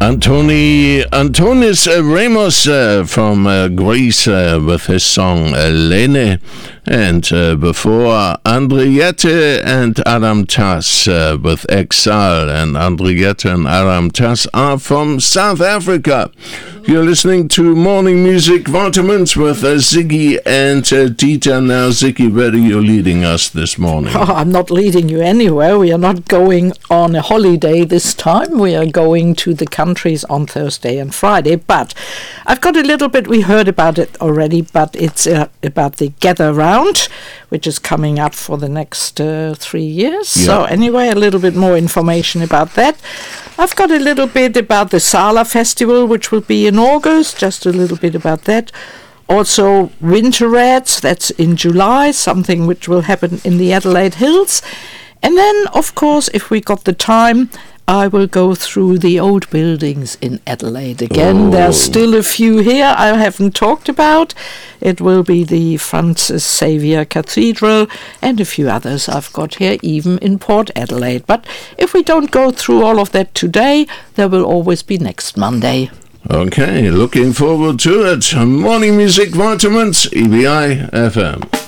Antonis Ramos from Greece with his song Lene, and before Andriette and Adam Tass with Exile, and Andriette and Adam Tass are from South Africa. You're listening to Morning Music Vitamins with Ziggy and Dieter. Now, Ziggy, where are you leading us this morning? Oh, I'm not leading you anywhere. We are not going on a holiday this time. We are going to the countries on Thursday and Friday. But I've got a little bit, we heard about it already, but it's about the Gather Round, which is coming up for the next 3 years. Yeah. So anyway, a little bit more information about that. I've got a little bit about the Sala Festival, which will be in August, just a little bit about that. Also, Winter Rats, that's in July, something which will happen in the Adelaide Hills. And then, of course, if we got the time, I will go through the old buildings in Adelaide again. Oh. There's still a few here I haven't talked about. It will be the Francis Xavier Cathedral and a few others I've got here, even in Port Adelaide. But if we don't go through all of that today, there will always be next Monday. Okay, looking forward to it. Morning Music Vitamins, EBI FM.